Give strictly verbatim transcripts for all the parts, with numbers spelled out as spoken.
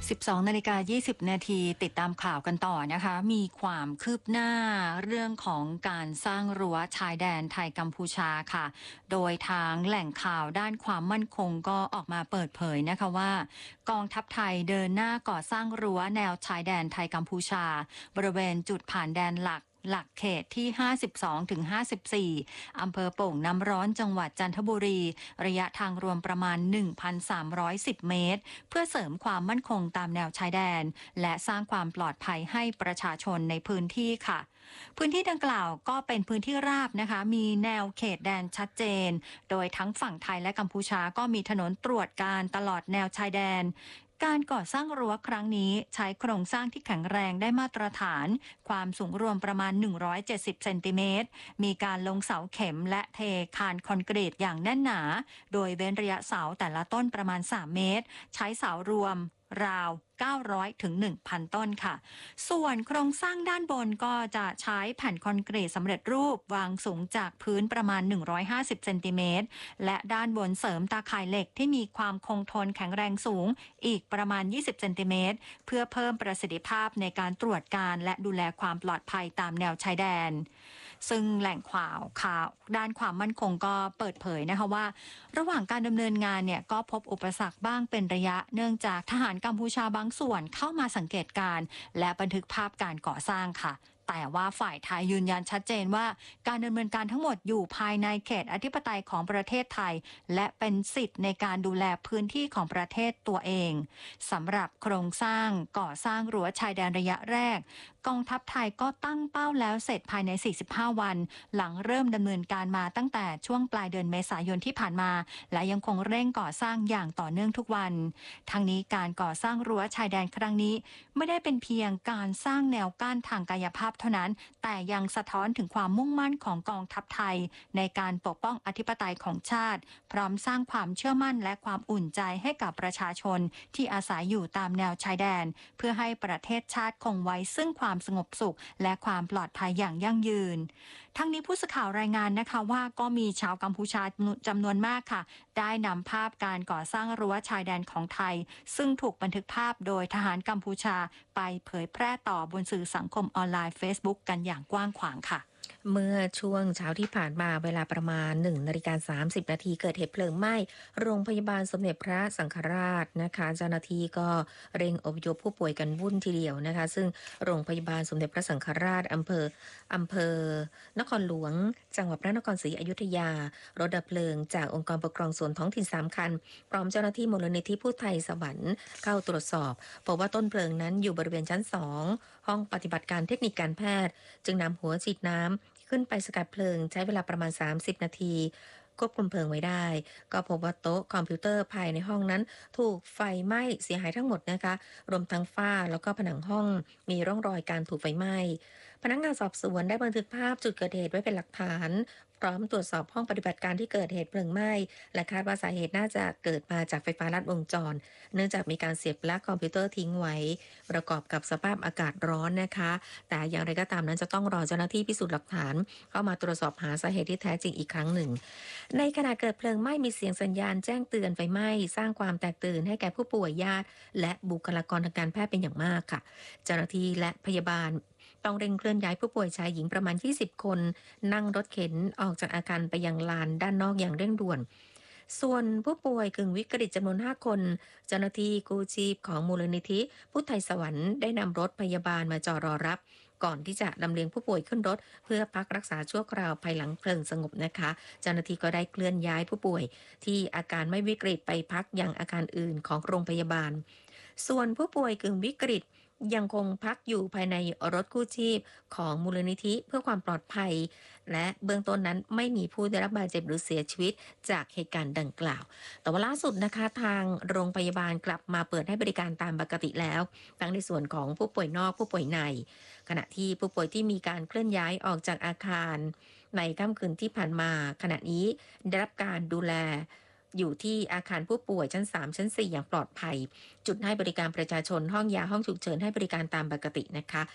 สิบสองนาฬิกายี่สิบนาทีติดตามข่าวกันต่อนะคะมีความคืบหน้าเรื่องของการสร้างรั้วชายแดนไทยกัมพูชาค่ะโดยทางแหล่งข่าวด้านความมั่นคงก็ออกมาเปิดเผยนะคะว่ากองทัพไทยเดินหน้าก่อสร้างรั้วแนวชายแดนไทยกัมพูชาบริเวณจุดผ่านแดนหลักหลักเขตที่ ห้าสิบสองถึงห้าสิบสี่ อำเภอโป่งน้ำร้อนจังหวัดจันทบุรีระยะทางรวมประมาณ หนึ่งพันสามร้อยสิบ เมตรเพื่อเสริมความมั่นคงตามแนวชายแดนและสร้างความปลอดภัยให้ประชาชนในพื้นที่ค่ะพื้นที่ดังกล่าวก็เป็นพื้นที่ราบนะคะมีแนวเขตแดนชัดเจนโดยทั้งฝั่งไทยและกัมพูชาก็มีถนนตรวจการตลอดแนวชายแดนการก่อสร้างรั้วครั้งนี้ใช้โครงสร้างที่แข็งแรงได้มาตรฐานความสูงรวมประมาณหนึ่งร้อยเจ็ดสิบเซนติเมตรมีการลงเสาเข็มและเทคานคอนกรีตอย่างแน่นหนาโดยเว้นระยะเสาแต่ละต้นประมาณสามเมตรใช้เสารวมราวเก้าร้อยถึง หนึ่งพัน ต้นค่ะส่วนโครงสร้างด้านบนก็จะใช้แผ่นคอนกรีตสำเร็จรูปวางสูงจากพื้นประมาณหนึ่งร้อยห้าสิบเซนติเมตรและด้านบนเสริมตาข่ายเหล็กที่มีความคงทนแข็งแรงสูงอีกประมาณยี่สิบเซนติเมตรเพื่อเพิ่มประสิทธิภาพในการตรวจการและดูแลความปลอดภัยตามแนวชายแดนซึ่งแหล่งข่าวข่าวด้านความมั่นคงก็เปิดเผยนะคะว่าระหว่างการดำเนินงานเนี่ยก็พบอุปสรรคบ้างเป็นระยะเนื่องจากทหารกัมพูชาบางส่วนเข้ามาสังเกตการณ์และบันทึกภาพการก่อสร้างค่ะแต่ว่าฝ่ายไทยยืนยันชัดเจนว่าการดำเนินการทั้งหมดอยู่ภายในเขตอธิปไตยของประเทศไทยและเป็นสิทธิ์ในการดูแลพื้นที่ของประเทศตัวเองสำหรับโครงสร้างก่อสร้างรั้วชายแดนระยะแรกกองทัพไทยก็ตั้งเป้าแล้วเสร็จภายในสี่สิบห้าวันหลังเริ่มดำเนินการมาตั้งแต่ช่วงปลายเดือนเมษายนที่ผ่านมาและยังคงเร่งก่อสร้างอย่างต่อเนื่องทุกวันทั้งนี้การก่อสร้างรั้วชายแดนครั้งนี้ไม่ได้เป็นเพียงการสร้างแนวกั้นทางกายภาพเท่านั้นแต่ยังสะท้อนถึงความมุ่งมั่นของกองทัพไทยในการปกป้องอธิปไตยของชาติพร้อมสร้างความเชื่อมั่นและความอุ่นใจให้กับประชาชนที่อาศัยอยู่ตามแนวชายแดนเพื่อให้ประเทศชาติคงไว้ซึ่งความสงบสุขและความปลอดภัยอย่างยั่งยืนทั้งนี้ผู้สื่อข่าวรายงานนะคะว่าก็มีชาวกัมพูชาจำนวนมากค่ะได้นำภาพการก่อสร้างรั้วชายแดนของไทยซึ่งถูกบันทึกภาพโดยทหารกัมพูชาไปเผยแพร่ต่อบนสื่อสังคมออนไลน์ Facebook กันอย่างกว้างขวางค่ะเมื่อช่วงเช้าที่ผ่านมาเวลาประมาณหนึ่งนาฬิกาสามสิบนาทีเกิดเหตุเพลิงไหม้โรงพยาบาลสมเด็จพระสังฆราชนะคะเจ้าหน้าที่ก็เร่งอพยพผู้ป่วยกันวุ่นทีเดียวนะคะซึ่งโรงพยาบาลสมเด็จพระสังฆราชอำเภออำเภอนครหลวงจังหวัดพระนครศรีอยุธยารถดับเพลิงจากองค์กรปกครองส่วนท้องถิ่นสามคันพร้อมเจ้าหน้าที่มูลนิธิพุทธไทยสวรรค์เข้าตรวจสอบพบว่าต้นเพลิงนั้นอยู่บริเวณชั้นสองห้องปฏิบัติการเทคนิคการแพทย์จึงนำหัวฉีดน้ำขึ้นไปสกัดเพลิงใช้เวลาประมาณสามสิบนาทีควบคุมเพลิงไว้ได้ก็พบว่าโต๊ะคอมพิวเตอร์ภายในห้องนั้นถูกไฟไหม้เสียหายทั้งหมดนะคะรวมทั้งฝ้าแล้วก็ผนังห้องมีร่องรอยการถูกไฟไหม้พนักงานสอบสวนได้บันทึกภาพจุดเกิดเหตุไว้เป็นหลักฐานพร้อมตรวจสอบห้องปฏิบัติการที่เกิดเหตุเพลิงไหม้และคาดว่าสาเหตุน่าจะเกิดมาจากไฟฟ้าลัดวงจรเนื่องจากมีการเสียบปลั๊กคอมพิวเตอร์ทิ้งไว้ประกอบกับสภาพอากาศร้อนนะคะแต่อย่างไรก็ตามนั้นจะต้องรอเจ้าหน้าที่พิสูจน์หลักฐานเข้ามาตรวจสอบหาสาเหตุที่แท้จริงอีกครั้งหนึ่งในขณะเกิดเพลิงไหม้มีเสียงสัญญาณแจ้งเตือนไฟไหม้สร้างความแตกตื่นให้แก่ผู้ป่วยญาติและบุคลากรทางการแพทย์เป็นอย่างมากค่ะเจ้าหน้าที่และพยาบาลต้องเร่งเคลื่อนย้ายผู้ป่วยชายหญิงประมาณยี่สิบคนนั่งรถเข็นออกจากอาคารไปยังลานด้านนอกอย่างเร่งด่วนส่วนผู้ป่วยกึ่งวิกฤตจำนวนห้าคนเจ้าหน้าที่กู้ชีพของมูลนิธิพุทธไทยสวรรค์ได้นำรถพยาบาลมาจอดรอรับก่อนที่จะลำเลียงผู้ป่วยขึ้นรถเพื่อพักรักษาชั่วคราวภายหลังเพลิงสงบนะคะเจ้าหน้าที่ก็ได้เคลื่อนย้ายผู้ป่วยที่อาการไม่วิกฤตไปพักยังอาคารอื่นของโรงพยาบาลส่วนผู้ป่วยกึ่งวิกฤตยังคงพักอยู่ภายในรถกู้ชีพของมูลนิธิเพื่อความปลอดภัยและเบื้องต้นนั้นไม่มีผู้ได้รับบาดเจ็บหรือเสียชีวิตจากเหตุการณ์ดังกล่าวแต่ว่าล่าสุดนะคะทางโรงพยาบาลกลับมาเปิดให้บริการตามปกติแล้วทั้งในส่วนของผู้ป่วยนอกผู้ป่วยในขณะที่ผู้ป่วยที่มีการเคลื่อนย้ายออกจากอาคารในค่ำคืนที่ผ่านมาขณะนี้ได้รับการดูแลอยู่ที่อาคารผู้ป่วยชั้นสามชั้นสี่อย่างปลอดภัยจุดให้บริการประชาชนห้องยาห้องฉุกเฉินให้บริการตามปกตินะคะ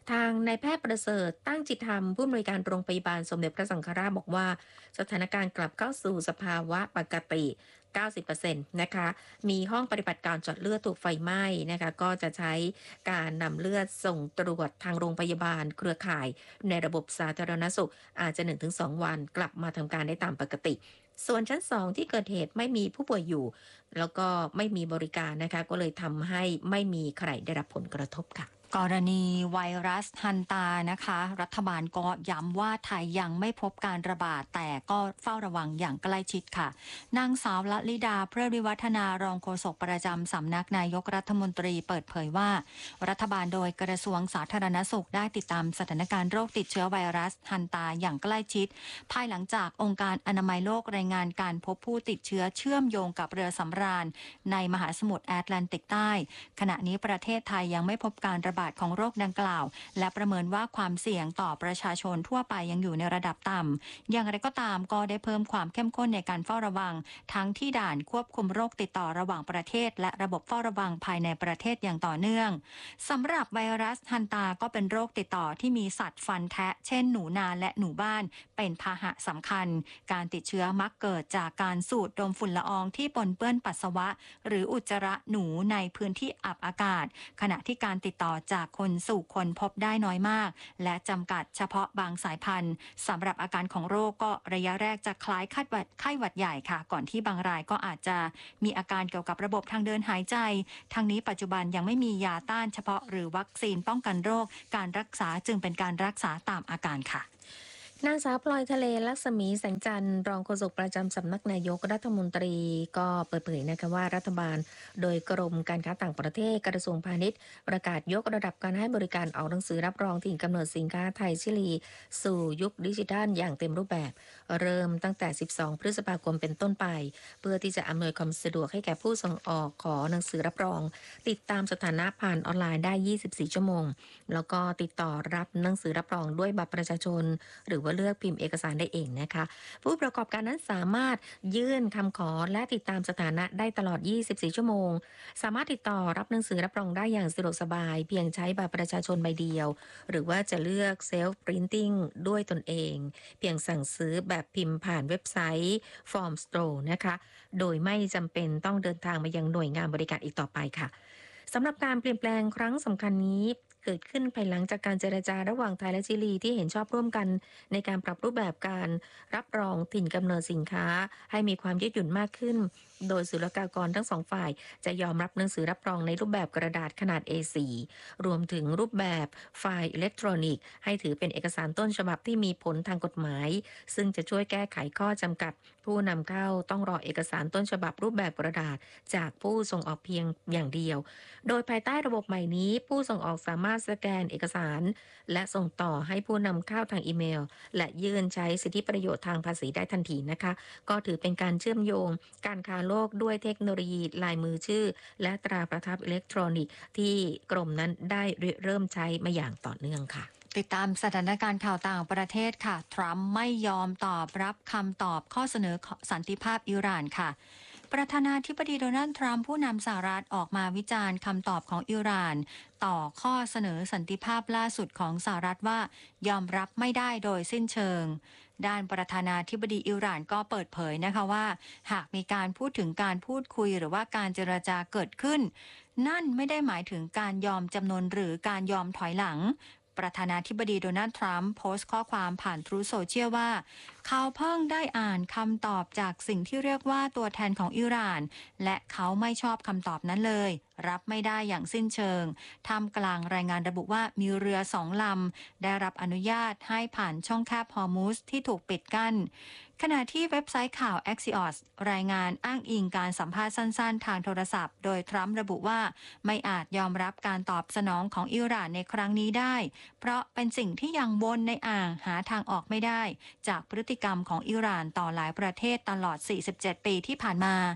ทางนายแพทย์ประเสริฐตั้งจิตธรรมผู้อำนวยการโรงพยาบาลสมเด็จพระสังฆราชบอกว่าสถานการณ์กลับเข้าสู่สภาวะปกติ เก้าสิบเปอร์เซ็นต์ นะคะ มีห้องปฏิบัติการเจาะเลือดถูกไฟไหม้นะคะ ก็จะใช้การนำเลือดส่งตรวจทางโรงพยาบาลเครือข่ายในระบบสาธารณสุขอาจจะ หนึ่งถึงสอง วันกลับมาทำการได้ตามปกติ ส่วนชั้น สอง ที่เกิดเหตุไม่มีผู้ป่วยอยู่ แล้วก็ไม่มีบริการนะคะ ก็เลยทำให้ไม่มีใครได้รับผลกระทบค่ะกรณีไวรัสฮันตานะคะรัฐบาลก็ย้ำว่าไทยยังไม่พบการระบาดแต่ก็เฝ้าระวังอย่างใกล้ชิดค่ะนางสาวละลิดาเพื่อวิวัฒนารองโฆษกประจำสำนักนายกรัฐมนตรีเปิดเผยว่ารัฐบาลโดยกระทรวงสาธารณสุขได้ติดตามสถานการณ์โรคติดเชื้อไวรัสฮันตาอย่างใกล้ชิดภายหลังจากองค์การอนามัยโลกรายงานการพบผู้ติดเชื้อเชื่อมโยงกับเรือสำราญในมหาสมุทรแอตแลนติกใต้ขณะนี้ประเทศไทยยังไม่พบการระบาดของโรคดังกล่าวและประเมินว่าความเสี่ยงต่อประชาชนทั่วไปยังอยู่ในระดับต่ำอย่างไรก็ตามก็ได้เพิ่มความเข้มข้นในการเฝ้าระวังทั้งที่ด่านควบคุมโรคติดต่อระหว่างประเทศและระบบเฝ้าระวังภายในประเทศอย่างต่อเนื่องสำหรับไวรัสฮันตาก็เป็นโรคติดต่อที่มีสัตว์ฟันแทะเช่นหนูนาและหนูบ้านเป็นพาหะสำคัญการติดเชื้อมักเกิดจากการสูดดมฝุ่นละอองที่ปนเปื้อนปัสสาวะหรืออุจจาระหนูในพื้นที่อับอากาศขณะที่การติดต่อจากคนสู่คนพบได้น้อยมากและจำกัดเฉพาะบางสายพันธุ์สำหรับอาการของโรคก็ระยะแรกจะคล้ายไข้หวัดไข้หวัดใหญ่ค่ะก่อนที่บางรายก็อาจจะมีอาการเกี่ยวกับระบบทางเดินหายใจทั้งนี้ปัจจุบันยังไม่มียาต้านเฉพาะหรือวัคซีนป้องกันโรคการรักษาจึงเป็นการรักษาตามอาการค่ะนางสาวพลอยทะเลลักษมีแสงจันทร์รองโฆษกประจำสำนักนายกรัฐมนตรีก็เปิดเผยนะคะว่ารัฐบาลโดยกรมการค้าต่างประเทศกระทรวงพาณิชย์ประกาศยกระดับการให้บริการออกหนังสือรับรองถิ่นกำเนิดสินค้าไทยชิลีสู่ยุคดิจิทัลอย่างเต็มรูปแบบเริ่มตั้งแต่ สิบสอง พฤษภาคมเป็นต้นไปเพื่อที่จะอำนวยความสะดวกให้แก่ผู้ส่งออกขอหนังสือรับรองติดตามสถานะผ่านออนไลน์ได้ ยี่สิบสี่ ชั่วโมงแล้วก็ติดต่อรับหนังสือรับรองด้วยบัตรประชาชนหรือว่าเลือกพิมพ์เอกสารได้เองนะคะผู้ประกอบการนั้นสามารถยื่นคำขอและติดตามสถานะได้ตลอด ยี่สิบสี่ ชั่วโมงสามารถติดต่อรับหนังสือรับรองได้อย่างสะดวกสบายเพียงใช้บัตรประชาชนใบเดียวหรือว่าจะเลือกเซลฟ์ปรินติ้งด้วยตนเองเพียงสั่งซื้อแบบพิมพ์ผ่านเว็บไซต์ Form Store นะคะโดยไม่จำเป็นต้องเดินทางมายังหน่วยงานบริการอีกต่อไปค่ะสำหรับการเปลี่ยนแปลงครั้งสำคัญนี้เกิดขึ้นภายหลังจากการเจรจาระหว่างไทยและชิลีที่เห็นชอบร่วมกันในการปรับรูปแบบการรับรองถิ่นกำเนิดสินค้าให้มีความยืดหยุ่นมากขึ้นโดยศุลกากรทั้งสองฝ่ายจะยอมรับหนังสือรับรองในรูปแบบกระดาษขนาด เอ โฟร์ รวมถึงรูปแบบไฟล์อิเล็กทรอนิกส์ให้ถือเป็นเอกสารต้นฉบับที่มีผลทางกฎหมายซึ่งจะช่วยแก้ไขข้อจำกัดผู้นำเข้าต้องรอเอกสารต้นฉบับรูปแบบกระดาษจากผู้ส่งออกเพียงอย่างเดียวโดยภายใต้ระบบใหม่นี้ผู้ส่งออกสามารถสแกนเอกสารและส่งต่อให้ผู้นำเข้าทางอีเมลและยื่นใช้สิทธิประโยชน์ทางภาษีได้ทันทีนะคะก็ถือเป็นการเชื่อมโยงการค้าโลกด้วยเทคโนโลยีลายมือชื่อและตราประทับอิเล็กทรอนิกส์ที่กรมนั้นได้เริ่มใช้มาอย่างต่อเนื่องค่ะติดตามสถานการณ์ข่าวต่างประเทศค่ะทรัมป์ไม่ยอมตอบรับคำตอบข้อเสนอสันติภาพอิหร่านค่ะประธานาธิบดีโดนัลด์ทรัมป์ผู้นำสหรัฐออกมาวิจารณ์คำตอบของอิหร่านต่อข้อเสนอสันติภาพล่าสุดของสหรัฐว่ายอมรับไม่ได้โดยสิ้นเชิงด้านประธานาธิบดีอิหร่านก็เปิดเผยนะคะว่าหากมีการพูดถึงการพูดคุยหรือว่าการเจรจาเกิดขึ้นนั่นไม่ได้หมายถึงการยอมจำนนหรือการยอมถอยหลังประธานาธิบดีโดนัลด์ทรัมป์โพสต์ข้อความผ่านทรูโซเชียลว่าเขาเพิ่งได้อ่านคำตอบจากสิ่งที่เรียกว่าตัวแทนของอิหร่านและเขาไม่ชอบคำตอบนั้นเลยรับไม่ได้อย่างสิ้นเชิงท่ามกลางรายงานระบุว่ามีเรือสองลำได้รับอนุญาตให้ผ่านช่องแคบฮอร์มุสที่ถูกปิดกั้นขณะที่เว็บไซต์ข่าว Axios รายงานอ้างอิงการสัมภาษณ์สั้นๆทางโทรศัพท์โดยทรัมป์ระบุว่าไม่อาจยอมรับการตอบสนองของอิหร่านในครั้งนี้ได้เพราะเป็นสิ่งที่ยังวนในอ่างหาทางออกไม่ได้จากพฤติกรรมของอิหร่านต่อหลายประเทศตลอด สี่สิบเจ็ด ปีที่ผ่านมา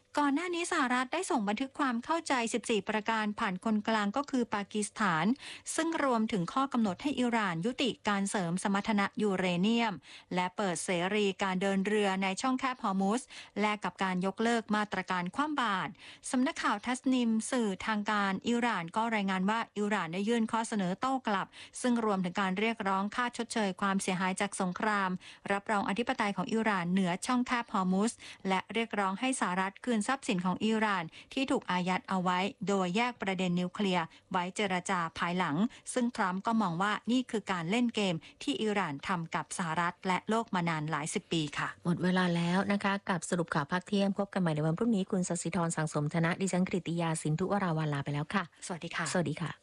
ก่อนหน้านี้สหรัฐได้ส่งบันทึกความเข้าใจ สิบสี่ ประการผ่านคนกลางก็คือปากีสถานซึ่งรวมถึงข้อกำหนดให้อิหร่านยุติการเสริมสมรรถนะยูเรเนียมและเปิดเสรีการเดินเรือในช่องแคบฮอร์มุซแลกกับการยกเลิกมาตรการคว่ำบาตรสำนักข่าวทัสนิมสื่อทางการอิหร่านก็รายงานว่าอิหร่านได้ยื่นข้อเสนอโต้กลับซึ่งรวมถึงการเรียกร้องค่าชดเชยความเสียหายจากสงครามรับรองอธิปไตยของอิหร่านเหนือช่องแคบฮอร์มุซและเรียกร้องให้สหรัฐคืนทรัพย์สินของอิหร่านที่ถูกอายัดเอาไว้โดยแยกประเด็นนิวเคลียร์ไว้เจรจาภายหลังซึ่งทรัมป์ก็มองว่านี่คือการเล่นเกมที่อิหร่านทำกับสหรัฐและโลกมานานหลายสิบปีค่ะหมดเวลาแล้วนะคะกับสรุปข่าวภาคเที่ยงพบกันใหม่ในวันพรุ่งนี้คุณศศิธรสังสมธนะดิฉันกฤติยาสินธุวราวัลลาไปแล้วค่ะสวัสดีค่ะสวัสดีค่ะ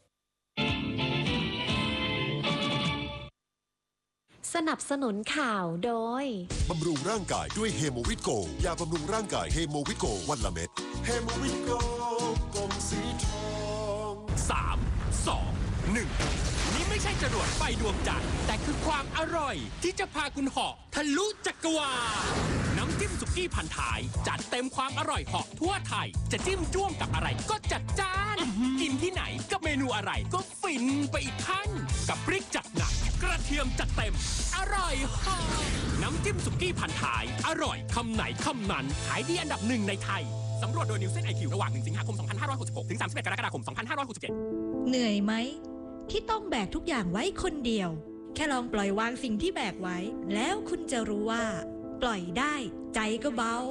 สนับสนุนข่าวโดยบำรุงร่างกายด้วยเฮโมวิตโกยาบำรุงร่างกายเฮโมวิตโกวันละเม็ดเฮโมวิตโกกลมสีทองสามสองหนึ่งนี่ไม่ใช่จรวดไฟดวงจันทร์แต่คือความอร่อยที่จะพาคุณเหาะทะลุจักรวาลน้ำจิ้มสุกี้พันท้ายจัดเต็มความอร่อยเหาะทั่วไทยจะจิ้มจ้วงกับอะไรก็จัดจ้านกินที่ไหนกับเมนูอะไรก็ฟินไปอีกขั้นกับพริกจัดหนักกระเทียมจัดเต็มอร่อยเหาะน้ำจิ้มสุกี้พันท้ายอร่อยคำไหนคำนั้นขายดีอันดับหนึ่งในไทยสำรวจโดยนิวเซน ไอ คิว ระหว่างหนึ่งสิงหาคมสองพันห้าร้อยหกสิบหกถึงสามสิบเอ็ดกรกฎาคมสองพันห้าร้อยหกสิบเจ็ดเหนื่อยไหมที่ต้องแบกทุกอย่างไว้คนเดียวแค่ลองปล่อยวางสิ่งที่แบกไว้แล้วคุณจะรู้ว่าปล่อยได้ใจก็เบา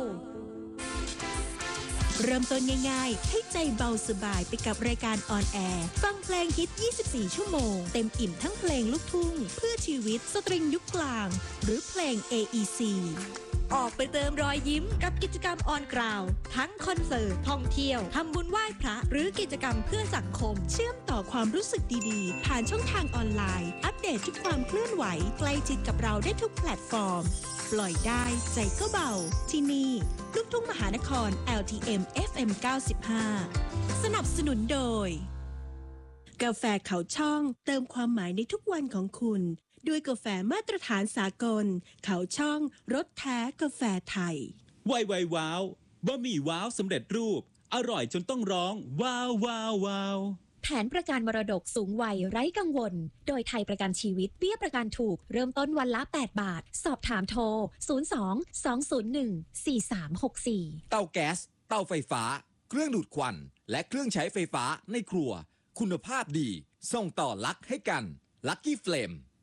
เริ่มต้นง่ายๆให้ใจเบาสบายไปกับรายการออนแอร์ฟังเพลงฮิตยี่สิบสี่ชั่วโมงเต็มอิ่มทั้งเพลงลูกทุ่งเพื่อชีวิตสตริงยุคกลางหรือเพลง เอ อี ซี ออกไปเติมรอยยิ้มกับกิจกรรมออนกราวทั้งคอนเสิร์ตท่องเที่ยวทำบุญไหว้พระหรือกิจกรรมเพื่อสังคมเชื่อมต่อความรู้สึกดีๆผ่านช่องทางออนไลน์อัปเดตทุกความเคลื่อนไหวใกล้ชิดกับเราได้ทุกแพลตฟอร์มปล่อยได้ใจก็เบาที่นี่ลูกทุ่งมหานคร แอล ที เอ็ม เอฟ เอ็ม เก้าสิบห้า สนับสนุนโดยกาแฟเขาช่องเติมความหมายในทุกวันของคุณด้วยกาแฟมาตรฐานสากลเขาช่องรสแท้กาแฟไทยไวไวว้าวบะหมี่ว้าวสำเร็จรูปอร่อยจนต้องร้องว้าวว้าวว้าวแผนประกันมรดกสูงวัยไร้กังวลโดยไทยประกันชีวิตเบี้ยประกันถูกเริ่มต้นวันละแปดบาทสอบถามโทรศูนย์ สอง สอง ศูนย์ หนึ่ง สี่ สาม หก สี่เตาแก๊สเตาไฟฟ้าเครื่องดูดควันและเครื่องใช้ไฟฟ้าในครัวคุณภาพดีส่งต่อลักให้กันลัคกี้เฟลม